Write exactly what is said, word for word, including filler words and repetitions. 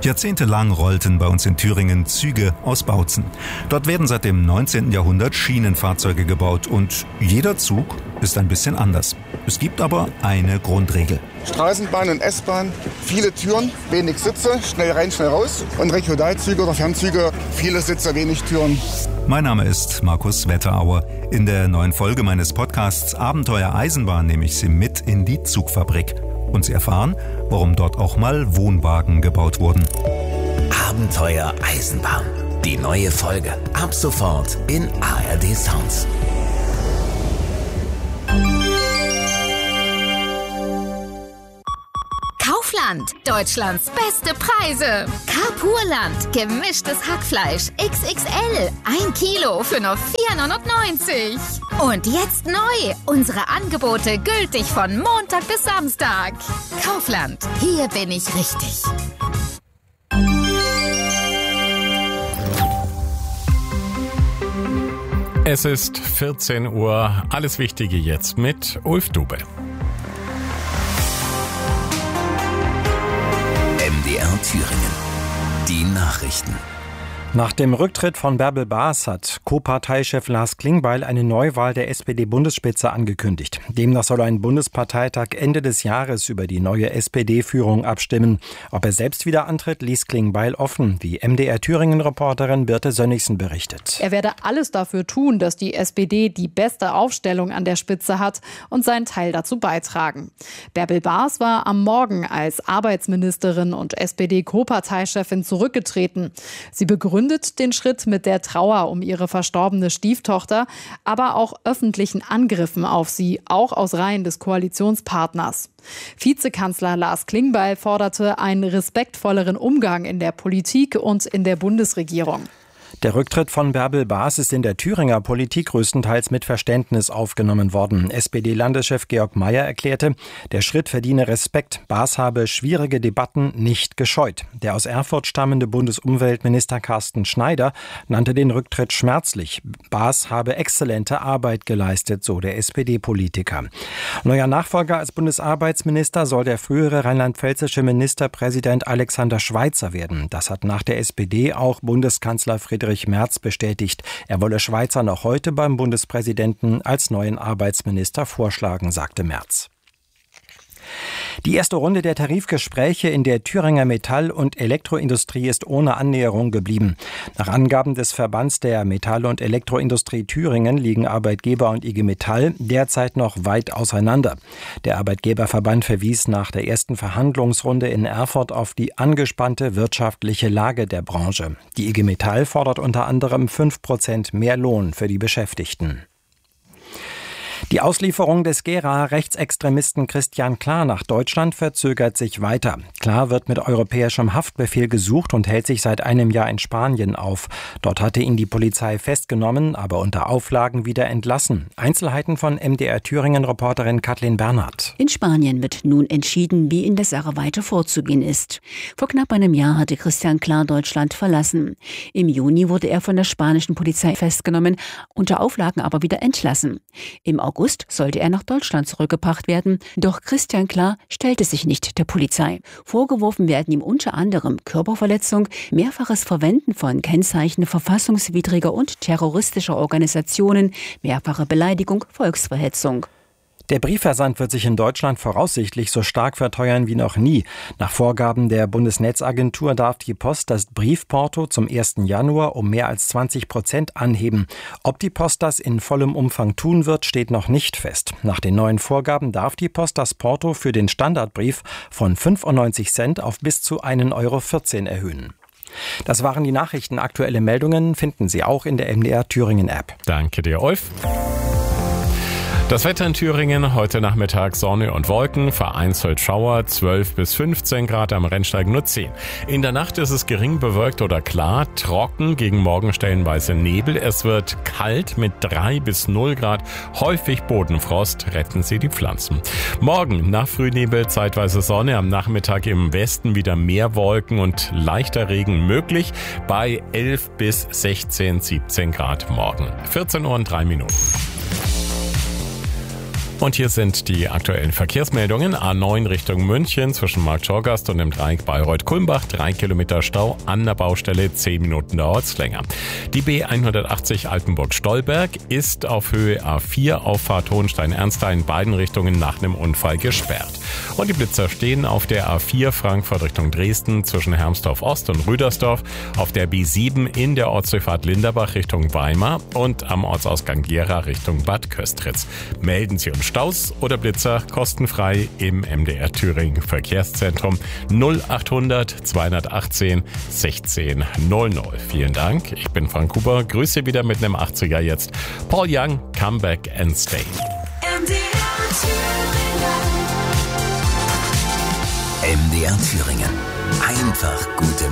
Jahrzehntelang rollten bei uns in Thüringen Züge aus Bautzen. Dort werden seit dem neunzehnten Jahrhundert Schienenfahrzeuge gebaut und jeder Zug ist ein bisschen anders. Es gibt aber eine Grundregel. Straßenbahn und S-Bahn, viele Türen, wenig Sitze, schnell rein, schnell raus. Und Regionalzüge oder Fernzüge, viele Sitze, wenig Türen. Mein Name ist Markus Wetterauer. In der neuen Folge meines Podcasts Abenteuer Eisenbahn nehme ich Sie mit in die Zugfabrik. Und Sie erfahren, warum dort auch mal Wohnwagen gebaut wurden. Abenteuer Eisenbahn. Die neue Folge. Ab sofort in A R D Sounds. Kaufland. Deutschlands beste Preise. Carpurland. Gemischtes Hackfleisch. X X L. Ein Kilo für nur vier neunundneunzig. Und jetzt neu. Unsere Angebote gültig von Montag bis Samstag. Kaufland. Hier bin ich richtig. Es ist vierzehn Uhr. Alles Wichtige jetzt mit Ulf Dube. M D R Thüringen. Die Nachrichten. Nach dem Rücktritt von Bärbel Baas hat Co-Parteichef Lars Klingbeil eine Neuwahl der S P D-Bundesspitze angekündigt. Demnach soll ein Bundesparteitag Ende des Jahres über die neue S P D-Führung abstimmen. Ob er selbst wieder antritt, ließ Klingbeil offen, wie M D R Thüringen-Reporterin Birte Sönnigsen berichtet. Er werde alles dafür tun, dass die S P D die beste Aufstellung an der Spitze hat und seinen Teil dazu beitragen. Bärbel Baas war am Morgen als Arbeitsministerin und S P D-Co-Parteichefin zurückgetreten. Sie begründet den Schritt mit der Trauer um ihre verstorbene Stieftochter, aber auch öffentlichen Angriffen auf sie, auch aus Reihen des Koalitionspartners. Vizekanzler Lars Klingbeil forderte einen respektvolleren Umgang in der Politik und in der Bundesregierung. Der Rücktritt von Bärbel Baas ist in der Thüringer Politik größtenteils mit Verständnis aufgenommen worden. S P D-Landeschef Georg Mayer erklärte, der Schritt verdiene Respekt. Baas habe schwierige Debatten nicht gescheut. Der aus Erfurt stammende Bundesumweltminister Carsten Schneider nannte den Rücktritt schmerzlich. Baas habe exzellente Arbeit geleistet, so der S P D-Politiker. Neuer Nachfolger als Bundesarbeitsminister soll der frühere rheinland-pfälzische Ministerpräsident Alexander Schweitzer werden. Das hat nach der S P D auch Bundeskanzler Friedrich Merz bestätigt. Er wolle Schweitzer noch heute beim Bundespräsidenten als neuen Arbeitsminister vorschlagen, sagte Merz. Die erste Runde der Tarifgespräche in der Thüringer Metall- und Elektroindustrie ist ohne Annäherung geblieben. Nach Angaben des Verbands der Metall- und Elektroindustrie Thüringen liegen Arbeitgeber und I G Metall derzeit noch weit auseinander. Der Arbeitgeberverband verwies nach der ersten Verhandlungsrunde in Erfurt auf die angespannte wirtschaftliche Lage der Branche. Die I G Metall fordert unter anderem fünf Prozent mehr Lohn für die Beschäftigten. Die Auslieferung des Gera-Rechtsextremisten Christian Klar nach Deutschland verzögert sich weiter. Klar wird mit europäischem Haftbefehl gesucht und hält sich seit einem Jahr in Spanien auf. Dort hatte ihn die Polizei festgenommen, aber unter Auflagen wieder entlassen. Einzelheiten von M D R Thüringen-Reporterin Kathleen Bernhardt. In Spanien wird nun entschieden, wie in der Sache weiter vorzugehen ist. Vor knapp einem Jahr hatte Christian Klar Deutschland verlassen. Im Juni wurde er von der spanischen Polizei festgenommen, unter Auflagen aber wieder entlassen. Im August sollte er nach Deutschland zurückgebracht werden, doch Christian Klar stellte sich nicht der Polizei. Vorgeworfen werden ihm unter anderem Körperverletzung, mehrfaches Verwenden von Kennzeichen verfassungswidriger und terroristischer Organisationen, mehrfache Beleidigung, Volksverhetzung. Der Briefversand wird sich in Deutschland voraussichtlich so stark verteuern wie noch nie. Nach Vorgaben der Bundesnetzagentur darf die Post das Briefporto zum ersten Januar um mehr als zwanzig Prozent anheben. Ob die Post das in vollem Umfang tun wird, steht noch nicht fest. Nach den neuen Vorgaben darf die Post das Porto für den Standardbrief von fünfundneunzig Cent auf bis zu ein Euro vierzehn erhöhen. Das waren die Nachrichten. Aktuelle Meldungen finden Sie auch in der M D R Thüringen App. Danke dir, Ulf. Das Wetter in Thüringen, heute Nachmittag Sonne und Wolken, vereinzelt Schauer, zwölf bis fünfzehn Grad, am Rennsteig nur zehn. In der Nacht ist es gering bewölkt oder klar, trocken, gegen Morgen stellenweise Nebel. Es wird kalt mit drei bis null Grad, häufig Bodenfrost, retten Sie die Pflanzen. Morgen nach Frühnebel zeitweise Sonne, am Nachmittag im Westen wieder mehr Wolken und leichter Regen möglich, bei elf bis sechzehn, siebzehn Grad morgen. vierzehn Uhr und drei Minuten. Und hier sind die aktuellen Verkehrsmeldungen. A neun Richtung München zwischen Marktschorgast und dem Dreieck Bayreuth-Kulmbach. Drei Kilometer Stau an der Baustelle, zehn Minuten dauert's länger. Die B hundertachtzig Altenburg-Stolberg ist auf Höhe A vier Auffahrt Hohenstein-Ernsthain in beiden Richtungen nach einem Unfall gesperrt. Und die Blitzer stehen auf der A vier Frankfurt Richtung Dresden zwischen Hermsdorf Ost und Rüdersdorf, auf der B sieben in der Ortsdurchfahrt Linderbach Richtung Weimar und am Ortsausgang Gera Richtung Bad Köstritz. Melden Sie uns Staus oder Blitzer kostenfrei im M D R Thüringen Verkehrszentrum null achthundert zweihundertachtzehn sechzehn null null. Vielen Dank, ich bin Frank Huber, grüße wieder mit einem achtziger jetzt. Paul Young, Come Back and Stay. M D R Thüringen. Einfach gute